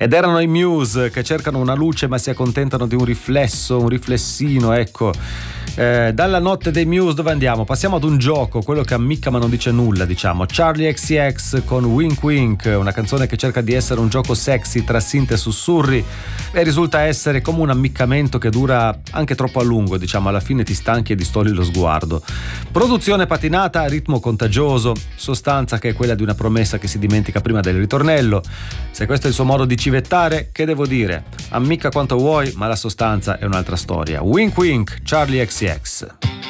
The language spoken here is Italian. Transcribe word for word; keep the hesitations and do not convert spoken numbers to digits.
Ed erano i Muse, che cercano una luce ma si accontentano di un riflesso, un riflessino, ecco. Eh, dalla notte dei Muse dove andiamo? Passiamo ad un gioco, quello che ammicca ma non dice nulla, diciamo. Charlie X C X con Wink Wink, una canzone che cerca di essere un gioco sexy tra sinte e sussurri e risulta essere come un ammiccamento che dura anche troppo a lungo, diciamo. Alla fine ti stanchi e distogli lo sguardo. Produzione patinata, ritmo contagioso, sostanza che è quella di una promessa che si dimentica prima del ritornello. Se questo è il suo modo di civettare, che devo dire? Ammicca quanto vuoi, ma la sostanza è un'altra storia. Wink Wink, Charlie X C X.